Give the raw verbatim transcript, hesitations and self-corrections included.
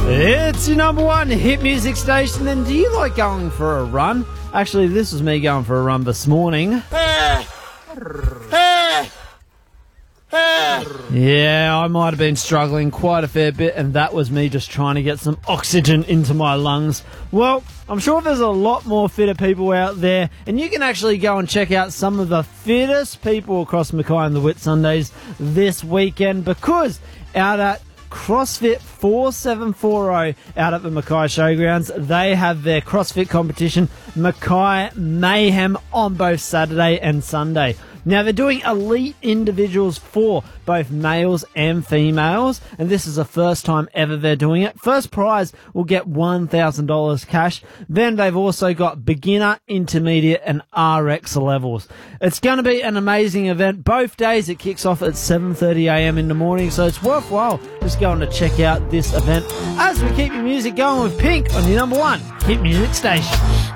It's your number one hit music station, and do you like going for a run? Actually, this was me going for a run this morning. Yeah, I might have been struggling quite a fair bit, and that was me just trying to get some oxygen into my lungs. Well, I'm sure there's a lot more fitter people out there, and you can actually go and check out some of the fittest people across Mackay and the Whitsundays this weekend, because out at CrossFit forty-seven forty out at the Mackay Showgrounds, they have their CrossFit competition, Mackay Mayhem, on both Saturday and Sunday. Now, they're doing elite individuals for both males and females, and this is the first time ever they're doing it. First prize will get one thousand dollars cash. Then they've also got beginner, intermediate, and R X levels. It's going to be an amazing event. Both days it kicks off at seven thirty a m in the morning, so it's worthwhile just going to check out this event as we keep your music going with Pink on your number one hit music station.